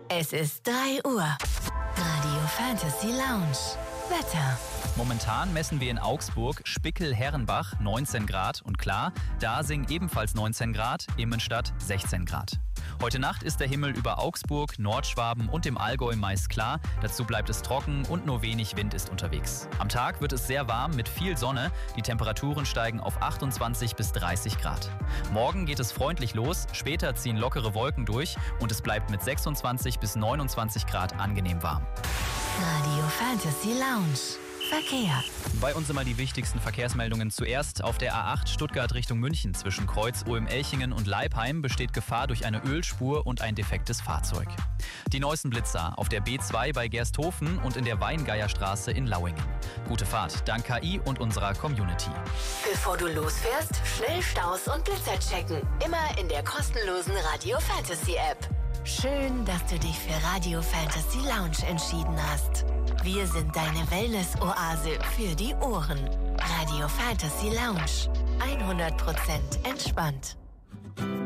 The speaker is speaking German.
Es ist 3 Uhr. Radio Fantasy Lounge. Wetter. Momentan messen wir in Augsburg Spickel-Herrenbach 19 Grad und klar, Dasing ebenfalls 19 Grad, Immenstadt 16 Grad. Heute Nacht ist der Himmel über Augsburg, Nordschwaben und dem Allgäu meist klar. Dazu bleibt es trocken und nur wenig Wind ist unterwegs. Am Tag wird es sehr warm mit viel Sonne. Die Temperaturen steigen auf 28 bis 30 Grad. Morgen geht es freundlich los, später ziehen lockere Wolken durch und es bleibt mit 26 bis 29 Grad angenehm warm. Radio Fantasy Lounge. Verkehr. Bei uns immer die wichtigsten Verkehrsmeldungen. Zuerst auf der A8 Stuttgart Richtung München zwischen Kreuz Ulm-Elchingen und Leipheim besteht Gefahr durch eine Ölspur und ein defektes Fahrzeug. Die neuesten Blitzer auf der B2 bei Gersthofen und in der Weingeierstraße in Lauingen. Gute Fahrt dank KI und unserer Community. Bevor du losfährst, schnell Staus und Blitzer checken. Immer in der kostenlosen Radio Fantasy App. Schön, dass du dich für Radio Fantasy Lounge entschieden hast. Wir sind deine Wellness-Oase für die Ohren. Radio Fantasy Lounge. 100% entspannt.